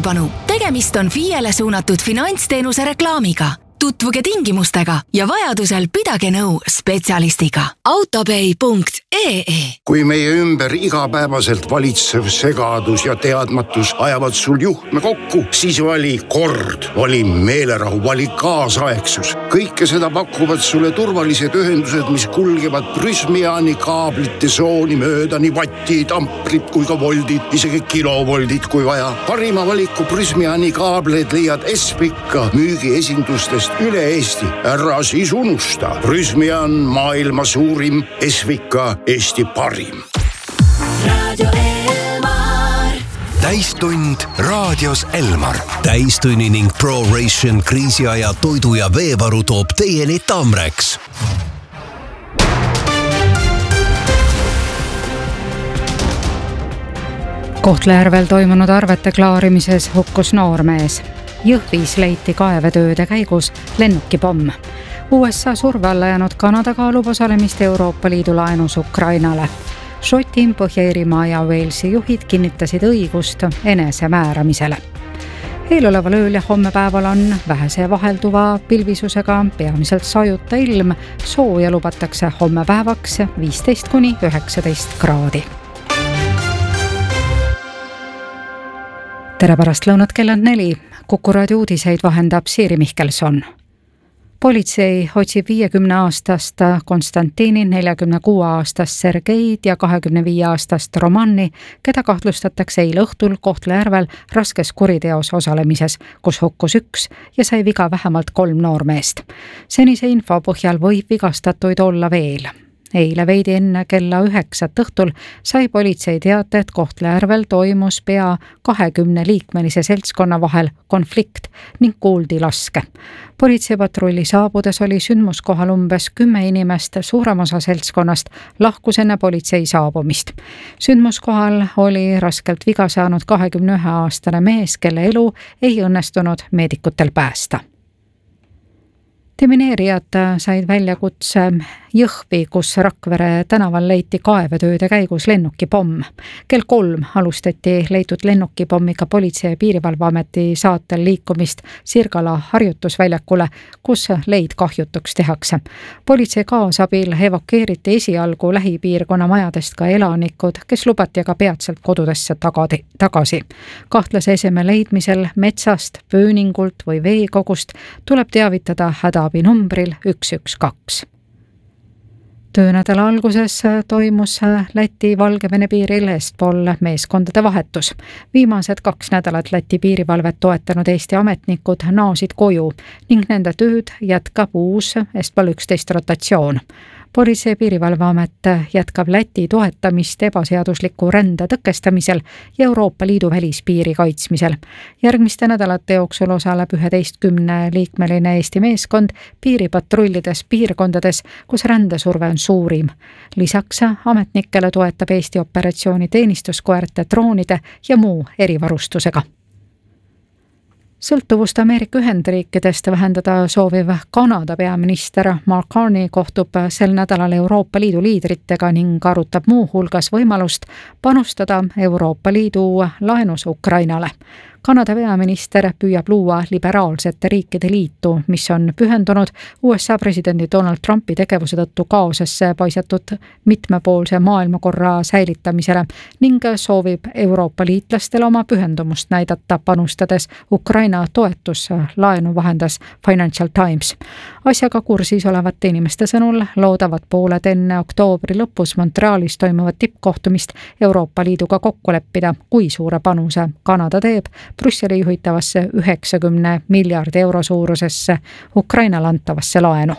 tähelepanu! Tegemist on FIE-le suunatud finantsteenuse reklaamiga. Tutvuge tingimustega ja vajadusel pidage nõu spetsialistiga. Autopay.ee. Kui meie ümber igapäevaselt valitsev segadus ja teadmatus ajavad sul juhtme kokku, siis vali kord, vali meelerahu, vali kaasaegsus. Kõike seda pakuvad sulle turvalised ühendused, mis kulgevad Prysmiani kaablite sooni mööda, nii vattid, amprid kui ka voldid, isegi kilovoldid kui vaja. Parima valiku Prysmiani kaableid leiad Espika müügiesindustest üle Eesti. Ära siis unusta. Prysmian maailma suurim, Esvika Eesti parim. Radio Elmar. Täistund raadios Elmar. Täistunni ning ProRation kriisiaja toidu ja veevaru toob teieni Tamreks. Kohtla-Järvel toimunud arvete klaarimises hukkus noormees. Jõhvis leiti kaevetööde käigus lennukipomm. USA surve alla jäänud Kanada kaalub osalemist Euroopa Liidu laenus Ukrainale. Šoti, Põhja-Iirimaa ja Walesi juhid kinnitasid õigust enesemääramisele. Eeloleval ööl ja homme päeval on vähese vahelduva pilvisusega peamiselt sajuta ilm. Sooja lubatakse homme päevaks 15–19 kraadi. Tere pärast lõunat kell on 4. Kuku raadio uudiseid vahendab Siiri Mihkelson. Politsei otsib 50-aastast Konstantini, 46-aastast Sergeid ja 25-aastast Romani, keda kahtlustatakse eile õhtul Kohtla-Järvel raskes kuriteos osalemises, kus hukkus 1 ja sai viga vähemalt 3 noormeest. Senise info põhjal võib vigastatuid olla veel. Eile veidi enne kella 9 õhtul sai politsei teate, et Kohtla-Järvel toimus pea 20 liikmelise seltskonna vahel konflikt ning kuuldi laske. Politseipatrulli saabudes oli sündmuskohal umbes 10 inimest, suurem osa seltskonnast lahkus enne politsei saabumist. Sündmuskohal oli raskelt viga saanud 21-aastane mees, kelle elu ei õnnestunud meedikutel päästa. Demineerijad said väljakutse Jõhvi, kus Rakvere tänaval leiti kaevetööde käigus lennukipomm. Kell 3 alustati leitud lennukipommiga Politsei- ja Piirivalveameti saatel liikumist Sirgala harjutusväljakule, kus leid kahjutuks tehakse. Politsei kaasabil evakueeriti esialgu lähipiirkonna majadest ka elanikud, kes lubati aga peatselt kodudesse tagasi. Kahtlase eseme leidmisel metsast, pööningult või veekogust tuleb teavitada hädaabinumbril 112. Töönädala alguses toimus Läti-Valgevene piiril eestpool meeskondade vahetus. Viimased 2 nädalat Läti piirivalvet toetanud Eesti ametnikud naasid koju ning nende tööd jätkab uus eestpool 11 rotatsioon. Politsei- ja Piirivalveamet jätkab Läti toetamist ebaseadusliku rände tõkestamisel ja Euroopa Liidu välispiiri kaitsmisel. Järgmiste nädalate jooksul osaleb 11-liikmeline Eesti meeskond piiripatrullides piirkondades, kus rändesurve on suurim. Lisaks ametnikele toetab Eesti operatsiooni teenistuskoerte, droonide ja muu erivarustusega. Sõltuvust Ameerika Ühendriikidest vähendada sooviv Kanada peaminister Mark Carney kohtub sel nädalal Euroopa Liidu liidritega ning arutab muu hulgas võimalust panustada Euroopa Liidu laenus Ukrainale. Kanada peaminister püüab luua liberaalsete riikide liitu, mis on pühendunud USA presidendi Donald Trumpi tegevuse tõttu kaosesse paisatud mitmepoolse maailmakorra säilitamisele ning soovib Euroopa liitlastele oma pühendumust näidata panustades Ukraina toetuslaenu, vahendas Financial Times. Asjaga kursis olevate inimeste sõnul loodavad pooled enne oktoobri lõpus Montrealis toimuvat tippkohtumist Euroopa Liiduga kokku leppida, kui suure panuse Kanada teeb Brüsseli juhitavasse 90 miljardi euro suurusesse Ukrainale antavasse laenu.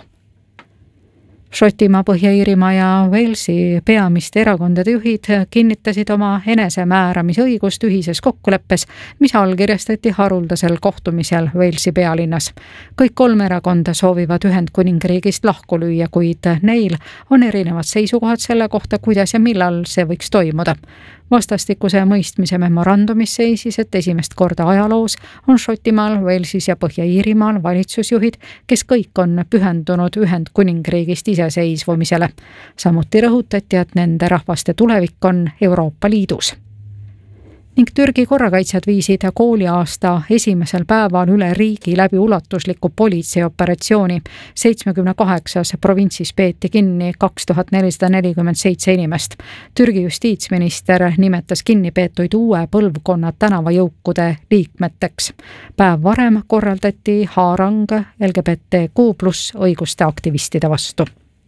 Šotimaa, Põhja-Iirimaa ja Walesi peamiste erakondade juhid kinnitasid oma enesemääramisõigust ühises kokkuleppes, mis allkirjastati haruldasel kohtumisel Walesi pealinnas. Kõik 3 erakonda soovivad Ühendkuningriigist lahku lüüa, kuid neil on erinevad seisukohad selle kohta, kuidas ja millal see võiks toimuda. Vastastikuse mõistmise memorandumis seisis, et esimest korda ajaloos on Šotimaal, Walesis ja Põhja-Iirimaal valitsusjuhid, kes kõik on pühendunud Ühendkuningriigist iseseisvumisele. Samuti rõhutati, et nende rahvaste tulevik on Euroopa Liidus. ning Türgi korrakaitsjad viisid kooliaasta esimesel päeval üle riigi läbi ulatusliku politseioperatsiooni. 78 provintsis peeti kinni 2447 inimest. Türgi justiitsminister nimetas kinnipeetuid uue põlvkonna tänavajõukude liikmeteks. Päev varem korraldati haarang LGBTQ+ õiguste aktivistide vastu.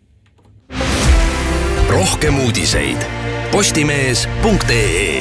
Rohkem uudiseid postimees.ee.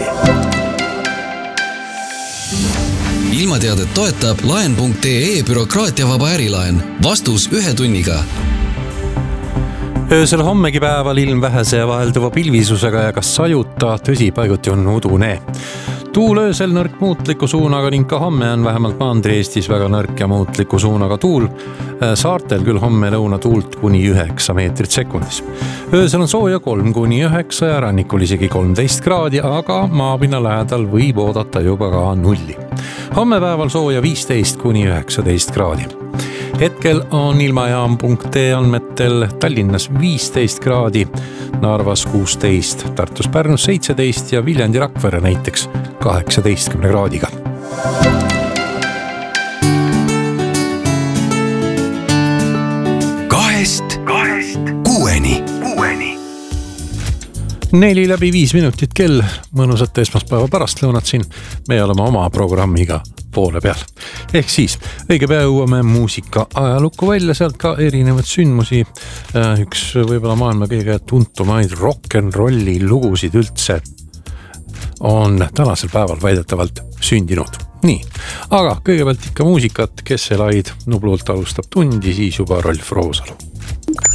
Ilmateadet toetab laen.ee bürokraatiavaba ärilaen. Vastus 1 tunniga. Öösel hommegi päeval ilm vähese ja vahelduva pilvisusega ja kas sajuta, tõsi paiguti on udune. Tuul öösel nõrk muutliku suunaga ning ka homme on vähemalt Mandri-Eestis väga nõrk ja muutliku suunaga tuul. Saartel küll homme lõunatuult kuni 9 meetrit sekundis. Öösel on sooja 3-9 ja rannikul isegi 13 kraadi, aga maapinna lähedal võib oodata juba ka 0. Homme päeval sooja 15-19 kraadi. Hetkel on ilmajaam.ee andmetel Tallinnas 15 kraadi, Narvas 16, Tartus Pärnus 17 ja Viljandi Rakvere näiteks 18 kraadiga. Kahest 6-ni. 4:05 kell, mõnusat esmaspäeva pärastlõunat siin. Me oleme oma programmiga poole peal. Ehk siis, õige pea jõuame muusika ajalukku välja, sealt ka erinevad sündmusi. Üks võib-olla maailma kõige tuntumaid rock'n'rolli lugusid üldse on tänasel päeval väidetavalt sündinud. Nii, aga kõigepealt ikka muusikat, kes see laid Nublult alustab tundi, siis juba Rolf Roosalu.